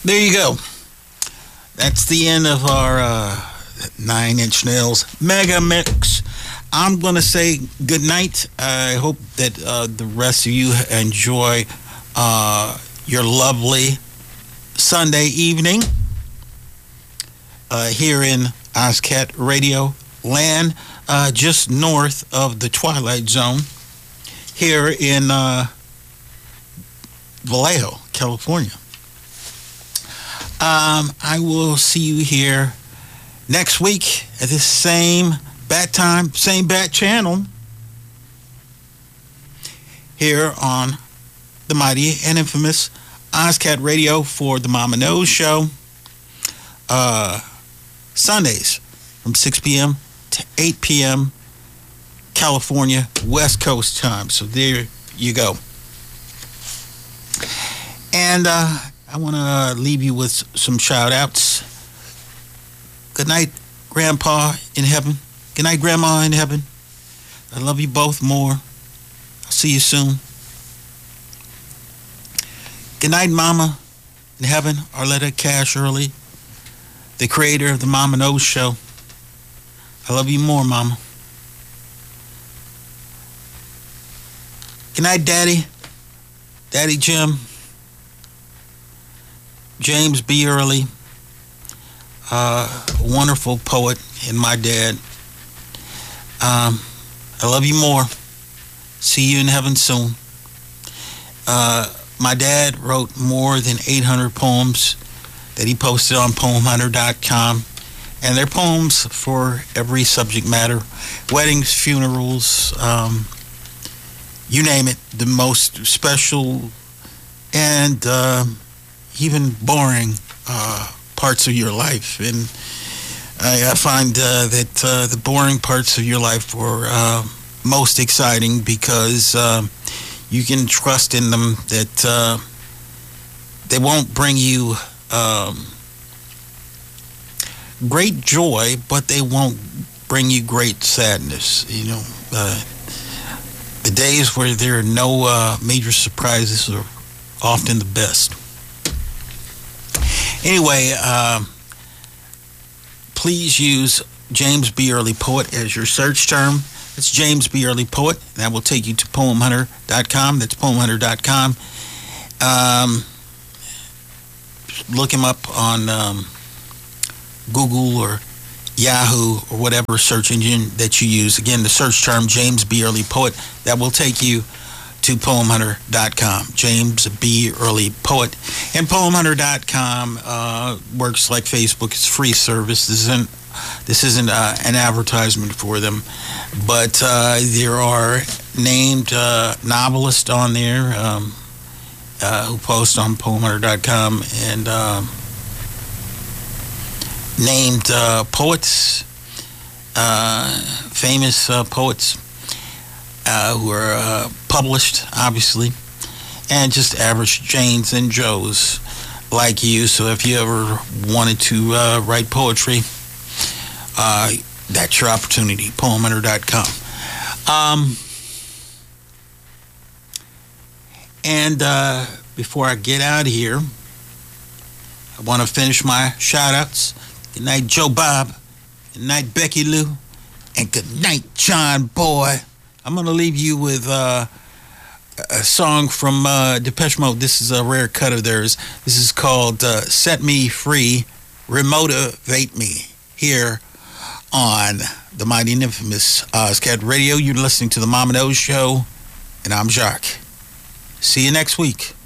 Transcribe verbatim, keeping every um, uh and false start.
There you go. That's the end of our uh, Nine Inch Nails Mega Mix. I'm going to say good night. I hope that uh, the rest of you enjoy uh, your lovely Sunday evening uh, here in Ozcat Radio Land, uh, just north of the Twilight Zone here in uh, Vallejo, California. Um, I will see you here next week at this same bat time, same bat channel here on the mighty and infamous Ozcat Radio for the Mama Knows Show. Uh, Sundays from six p.m. to eight p.m. California West Coast time. So there you go. And uh, I want to leave you with some shout outs. Good night, Grandpa in heaven. Good night, Grandma in heaven. I love you both more. I'll see you soon. Good night, Mama in heaven, Arletta Cash Early, the creator of the Mama Knows Show. I love you more, Mama. Good night, Daddy. Daddy Jim. James B. Early, uh, wonderful poet, and my dad. Um, I love you more. See you in heaven soon. Uh, my dad wrote more than eight hundred poems that he posted on poem hunter dot com, and they're poems for every subject matter: weddings, funerals, um, you name it. The most special and uh, even boring uh, parts of your life. And I, I find uh, that uh, the boring parts of your life are uh, most exciting because uh, you can trust in them that uh, they won't bring you um, great joy, but they won't bring you great sadness. You know, uh, the days where there are no uh, major surprises are often the best. Anyway, uh, please use James B. Early Poet as your search term. It's James B. Early Poet. That will take you to poem hunter dot com. That's poem hunter dot com. Um, look him up on um, Google or Yahoo or whatever search engine that you use. Again, the search term James B. Early Poet. That will take you to poem hunter dot com. James B. Early Poet. And poem hunter dot com uh, works like Facebook. It's free service. This isn't, this isn't uh, an advertisement for them. But uh, there are named uh, novelists on there um, uh, who post on poem hunter dot com, and uh, named uh, poets, uh, famous uh, poets uh, who are uh, published, obviously, and just average Janes and Joes like you. So if you ever wanted to uh, write poetry, uh, that's your opportunity, poem hunter dot com. Um, and uh, before I get out of here, I want to finish my shout-outs. Good night, Joe Bob. Good night, Becky Lou. And good night, John Boy. I'm going to leave you with uh, a song from uh, Depeche Mode. This is a rare cut of theirs. This is called uh, Set Me Free, Remotivate Me, here on the mighty and infamous Ozcat Radio. You're listening to the Mama Knows Show, and I'm Jacques. See you next week.